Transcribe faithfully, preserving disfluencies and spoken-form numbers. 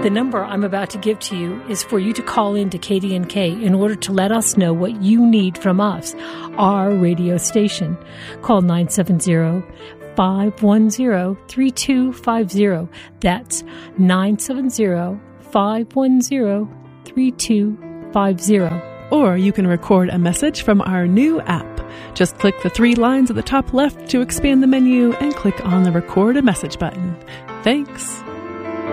The number I'm about to give to you is for you to call in to K D N K in order to let us know what you need from us, our radio station. Call nine seven zero, five one zero, three two five zero. That's nine seven zero, five one zero, three two five zero. Or you can record a message from our new app. Just click the three lines at the top left to expand the menu and click on the Record a Message button. Thanks.